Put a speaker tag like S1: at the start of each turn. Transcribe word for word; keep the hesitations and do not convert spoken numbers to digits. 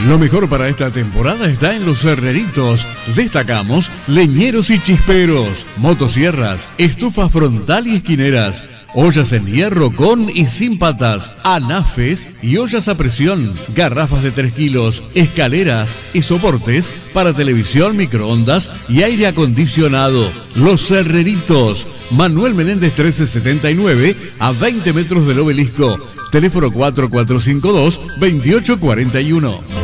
S1: Lo mejor para esta temporada está en Los Herreritos. Destacamos leñeros y chisperos, motosierras, estufa frontal y esquineras, ollas en hierro con y sin patas, anafes y ollas a presión, garrafas de tres kilos, escaleras y soportes para televisión, microondas y aire acondicionado. Los Herreritos, Manuel Menéndez trece setenta y nueve, a veinte metros del Obelisco. Teléfono cuatro cuatro cinco dos, dos ocho cuatro uno.